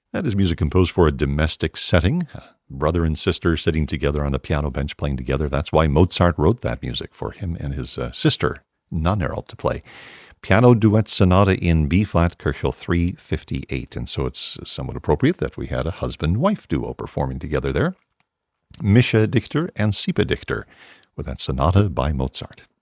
That is music composed for a domestic setting, brother and sister sitting together on a piano bench playing together. That's why Mozart wrote that music, for him and his sister, Nannerl, to play. Piano Duet Sonata in B-flat, Köchel 358. And so it's somewhat appropriate that we had a husband-wife duo performing together there. Mischa Dichter and Sipa Dichter with that sonata by Mozart.